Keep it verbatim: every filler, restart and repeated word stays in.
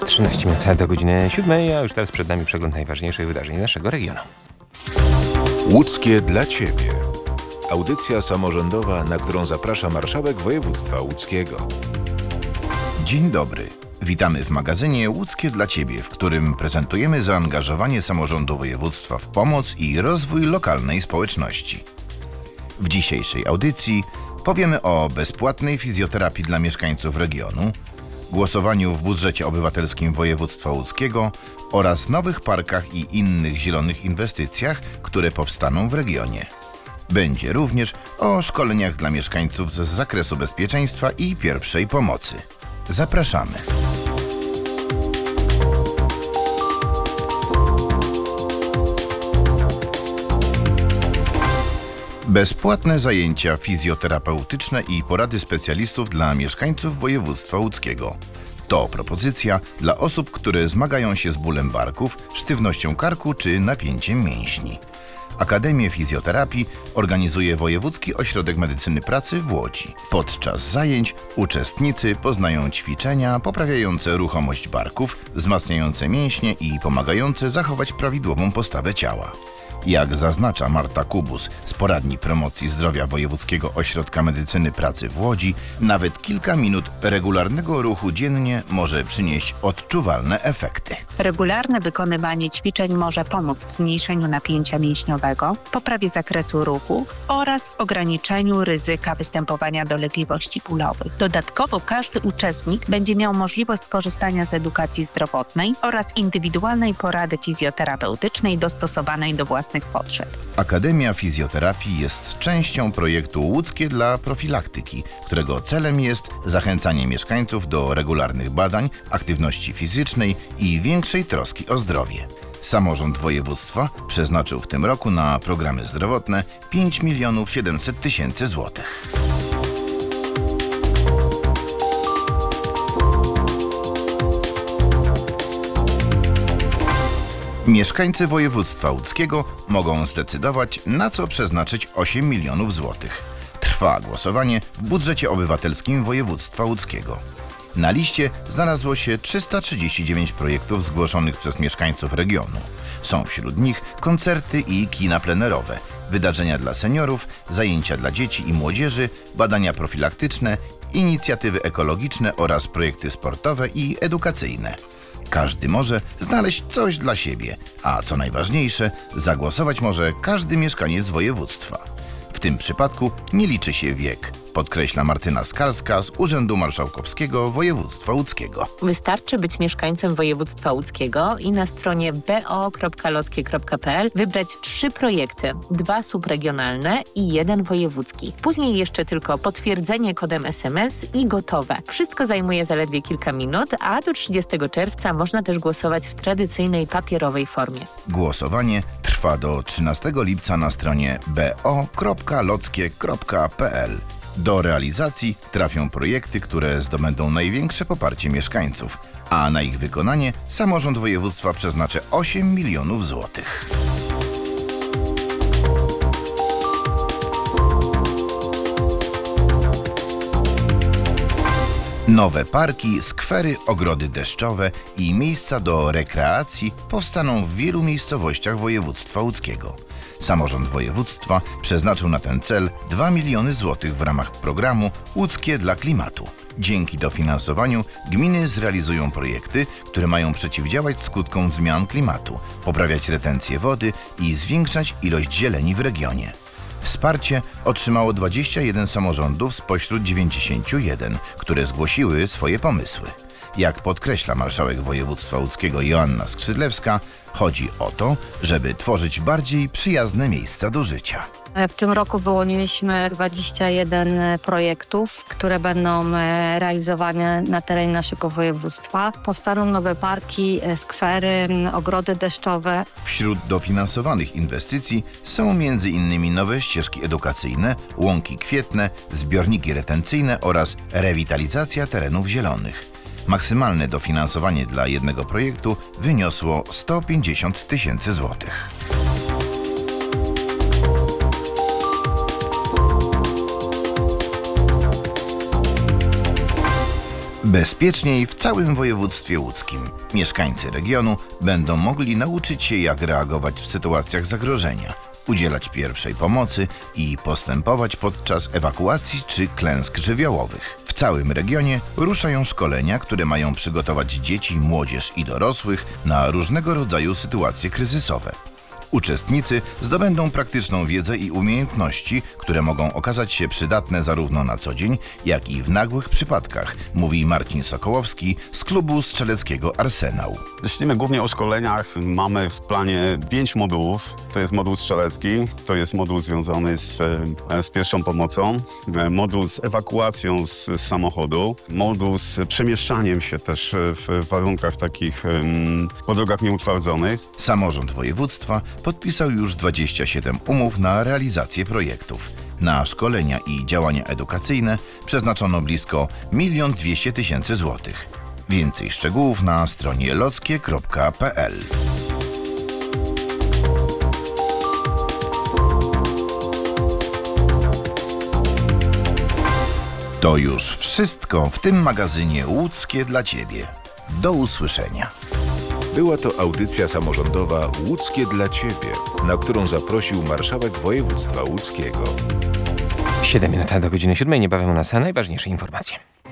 trzynaście minut do godziny siódmej, a już teraz przed nami przegląd najważniejszych wydarzeń naszego regionu. Łódzkie dla Ciebie. Audycja samorządowa, na którą zaprasza marszałek województwa łódzkiego. Dzień dobry. Witamy w magazynie Łódzkie dla Ciebie, w którym prezentujemy zaangażowanie samorządu województwa w pomoc i rozwój lokalnej społeczności. W dzisiejszej audycji powiemy o bezpłatnej fizjoterapii dla mieszkańców regionu, głosowaniu w budżecie obywatelskim województwa łódzkiego oraz nowych parkach i innych zielonych inwestycjach, które powstaną w regionie. Będzie również o szkoleniach dla mieszkańców z zakresu bezpieczeństwa i pierwszej pomocy. Zapraszamy. Bezpłatne zajęcia fizjoterapeutyczne i porady specjalistów dla mieszkańców województwa łódzkiego. To propozycja dla osób, które zmagają się z bólem barków, sztywnością karku czy napięciem mięśni. Akademię Fizjoterapii organizuje Wojewódzki Ośrodek Medycyny Pracy w Łodzi. Podczas zajęć uczestnicy poznają ćwiczenia poprawiające ruchomość barków, wzmacniające mięśnie i pomagające zachować prawidłową postawę ciała. Jak zaznacza Marta Kubus z Poradni Promocji Zdrowia Wojewódzkiego Ośrodka Medycyny Pracy w Łodzi, nawet kilka minut regularnego ruchu dziennie może przynieść odczuwalne efekty. Regularne wykonywanie ćwiczeń może pomóc w zmniejszeniu napięcia mięśniowego, poprawie zakresu ruchu oraz ograniczeniu ryzyka występowania dolegliwości bólowych. Dodatkowo każdy uczestnik będzie miał możliwość skorzystania z edukacji zdrowotnej oraz indywidualnej porady fizjoterapeutycznej dostosowanej do własnych potrzeb. Akademia Fizjoterapii jest częścią projektu Łódzkie dla Profilaktyki, którego celem jest zachęcanie mieszkańców do regularnych badań, aktywności fizycznej i większej troski o zdrowie. Samorząd województwa przeznaczył w tym roku na programy zdrowotne pięć milionów siedemset tysięcy złotych. Mieszkańcy województwa łódzkiego mogą zdecydować, na co przeznaczyć osiem milionów złotych. Trwa głosowanie w budżecie obywatelskim województwa łódzkiego. Na liście znalazło się trzysta trzydzieści dziewięć projektów zgłoszonych przez mieszkańców regionu. Są wśród nich koncerty i kina plenerowe, wydarzenia dla seniorów, zajęcia dla dzieci i młodzieży, badania profilaktyczne, inicjatywy ekologiczne oraz projekty sportowe i edukacyjne. Każdy może znaleźć coś dla siebie, a co najważniejsze, zagłosować może każdy mieszkaniec województwa. W tym przypadku nie liczy się wiek, podkreśla Martyna Skalska z Urzędu Marszałkowskiego Województwa Łódzkiego. Wystarczy być mieszkańcem województwa łódzkiego i na stronie b o kropka lockie kropka p l wybrać trzy projekty, dwa subregionalne i jeden wojewódzki. Później jeszcze tylko potwierdzenie kodem es em es i gotowe. Wszystko zajmuje zaledwie kilka minut, a do trzydziestego czerwca można też głosować w tradycyjnej papierowej formie. Głosowanie trwa do trzynastego lipca na stronie b o kropka lockie kropka p l. Do realizacji trafią projekty, które zdobędą największe poparcie mieszkańców, a na ich wykonanie samorząd województwa przeznaczy osiem milionów złotych. Nowe parki, skwery, ogrody deszczowe i miejsca do rekreacji powstaną w wielu miejscowościach województwa łódzkiego. Samorząd województwa przeznaczył na ten cel dwa miliony złotych w ramach programu Łódzkie dla Klimatu. Dzięki dofinansowaniu gminy zrealizują projekty, które mają przeciwdziałać skutkom zmian klimatu, poprawiać retencję wody i zwiększać ilość zieleni w regionie. Wsparcie otrzymało dwadzieścia jeden samorządów spośród dziewięćdziesięciu jeden, które zgłosiły swoje pomysły. Jak podkreśla marszałek województwa łódzkiego Joanna Skrzydlewska, chodzi o to, żeby tworzyć bardziej przyjazne miejsca do życia. W tym roku wyłoniliśmy dwadzieścia jeden projektów, które będą realizowane na terenie naszego województwa. Powstaną nowe parki, skwery, ogrody deszczowe. Wśród dofinansowanych inwestycji są między innymi nowe ścieżki edukacyjne, łąki kwietne, zbiorniki retencyjne oraz rewitalizacja terenów zielonych. Maksymalne dofinansowanie dla jednego projektu wyniosło sto pięćdziesiąt tysięcy złotych. Bezpieczniej w całym województwie łódzkim. Mieszkańcy regionu będą mogli nauczyć się, jak reagować w sytuacjach zagrożenia, udzielać pierwszej pomocy i postępować podczas ewakuacji czy klęsk żywiołowych. W całym regionie ruszają szkolenia, które mają przygotować dzieci, młodzież i dorosłych na różnego rodzaju sytuacje kryzysowe. Uczestnicy zdobędą praktyczną wiedzę i umiejętności, które mogą okazać się przydatne zarówno na co dzień, jak i w nagłych przypadkach, mówi Marcin Sokołowski z klubu strzeleckiego Arsenał. Myślimy głównie o szkoleniach. Mamy w planie pięć modułów. To jest moduł strzelecki, to jest moduł związany z, z pierwszą pomocą, moduł z ewakuacją z, z samochodu, moduł z przemieszczaniem się też w warunkach takich um, po drogach nieutwardzonych. Samorząd województwa podpisał już dwadzieścia siedem umów na realizację projektów. Na szkolenia i działania edukacyjne przeznaczono blisko milion dwieście tysięcy złotych. Więcej szczegółów na stronie lockie kropka p l. To już wszystko w tym magazynie Łódzkie dla Ciebie. Do usłyszenia. Była to audycja samorządowa Łódzkie dla Ciebie, na którą zaprosił marszałek województwa łódzkiego. siedem minut do godziny siódmej. Niebawem u nas najważniejsze informacje.